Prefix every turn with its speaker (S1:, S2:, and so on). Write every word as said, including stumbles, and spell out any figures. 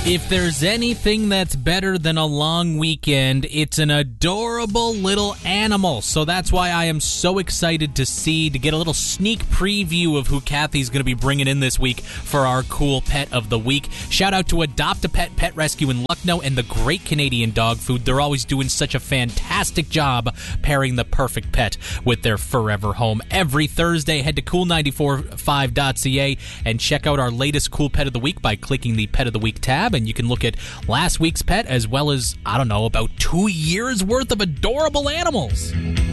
S1: If there's anything that's better than a long weekend, it's an adorable little animal. So that's why I am so excited to see, to get a little sneak preview of who Kathy's going to be bringing in this week for our cool pet of the week. Shout out to Adopt a Pet Pet Rescue in Lucknow and the Great Canadian Dog Food. They're always doing such a fantastic job pairing the perfect pet with their forever home. Every Thursday, head to cool nine four five dot c a and check out our latest cool pet of the week by clicking the Pet of the Week tab. And you can look at last week's pet as well as, I don't know, about two years worth of adorable animals.